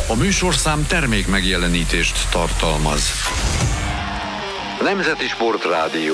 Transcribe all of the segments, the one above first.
A műsorszám termék megjelenítést tartalmaz. Nemzeti Sportrádió.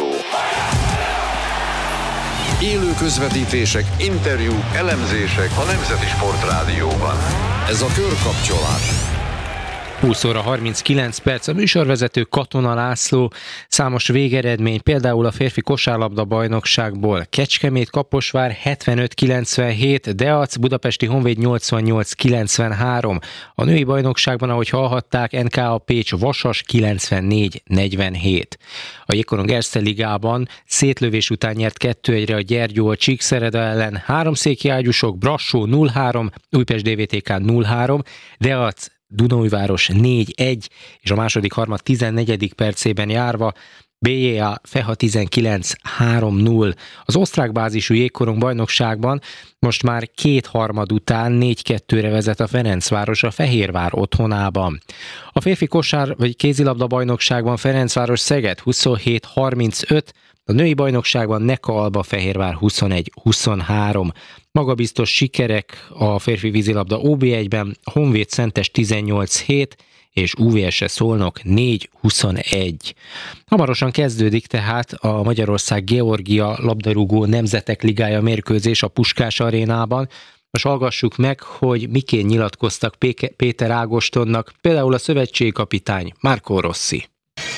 Élő közvetítések, interjúk, elemzések a Nemzeti Sportrádióban. Ez a Körkapcsolás. 20 óra 39 perc, a műsorvezető Katona László. Számos végeredmény, például a férfi kosárlabda bajnokságból: Kecskemét-Kaposvár 75-97, Deac Budapesti Honvéd 88-93. A női bajnokságban, ahogy hallhatták, NKA Pécs Vasas 94-47. A Jégkorong Erste Ligában szétlövés után nyert 2-1-re a Gyergyó a Csíkszereda ellen, Háromszéki Ágyúsok Brassó 0-3, Újpest DVTK 0-3, Deac Dunaújváros 4-1, és a második harmad 14. percében járva BJA Feha 19-3-0. Az osztrák bázisú jégkorong bajnokságban most már két harmad után 4-2-re vezet a Ferencváros a Fehérvár otthonában. A férfi kosár vagy kézilabda bajnokságban Ferencváros Szeged 27-35, a női bajnokságban Neka Alba Fehérvár 21-23. Magabiztos sikerek a férfi vízilabda OB1-ben, Honvéd Szentes 18-7 és UVS Szolnok 4-21. Hamarosan kezdődik tehát a Magyarország-Georgia labdarúgó nemzetek ligája mérkőzés a Puskás arénában. Most hallgassuk meg, hogy miként nyilatkoztak Péter Ágostonnak, például a szövetségkapitány Marco Rossi.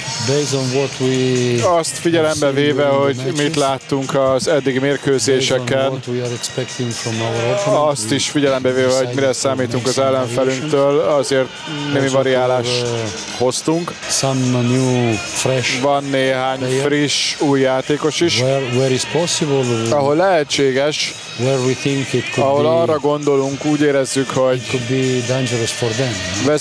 Azt figyelembe véve, hogy mit láttunk az eddigi mérkőzéseken, azt is figyelembe véve, hogy mire számítunk az ellenfelünktől, azért némi variálást hoztunk. Van néhány friss új játékos is, ahol lehetséges, ahol arra gondolunk, úgy érezzük, hogy